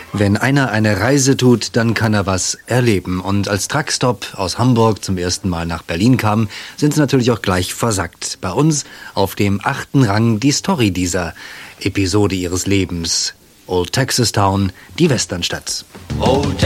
Wenn einer eine Reise tut, dann kann er was erleben. Und als Truckstop aus Hamburg zum ersten Mal nach Berlin kam, sind sie natürlich auch gleich versackt. Bei uns auf dem 8. Rang die Story dieser Episode ihres Lebens. Old Texas Town, die Westernstadt. Old